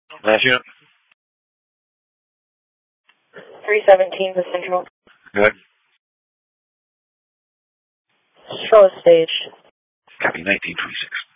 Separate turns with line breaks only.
Last unit.
317 to Central.
Good.
Show staged.
Copy, 1926.